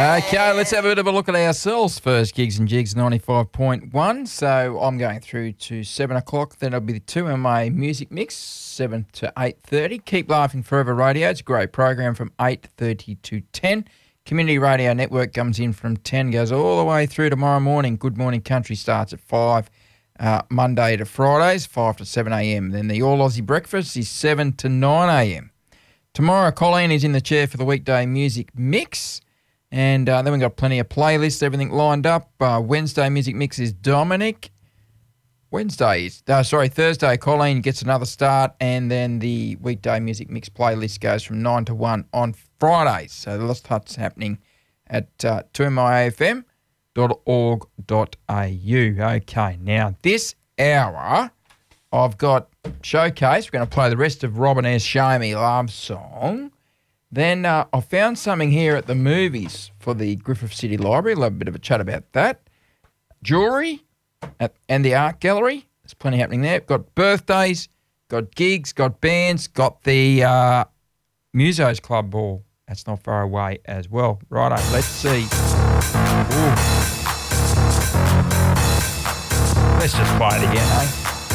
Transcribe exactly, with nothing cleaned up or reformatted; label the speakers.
Speaker 1: Okay, let's have a bit of a look at ourselves first. Gigs and Jigs ninety-five point one. So I'm going through to seven o'clock. Then it'll be the two M A Music Mix, seven to eight thirty. Keep Laughing Forever Radio. It's a great program from eight thirty to ten. Community Radio Network comes in from ten, goes all the way through tomorrow morning. Good Morning Country starts at five, uh, Monday to Fridays, five to seven a.m. Then the All Aussie Breakfast is seven to nine a.m. Tomorrow, Colleen is in the chair for the weekday music mix. And uh, then we've got plenty of playlists, everything lined up. Uh, Wednesday music mix is Dominic. Wednesday is, uh, sorry, Thursday, Colleen gets another start. And then the weekday music mix playlist goes from nine to one on Fridays. So lots of happening at uh, two m i a f m dot org dot a u. Okay, now this hour I've got Showcase. We're going to play the rest of Robin S. Show Me Love song. Then uh, I found something here at the movies for the Griffith City Library. I'll have a bit of a chat about that. Jewellery at, and the art gallery. There's plenty happening there. Got birthdays, got gigs, got bands, got the uh, Musos Club Ball. That's not far away as well. Righto, let's see. Ooh. Let's just play it again, eh?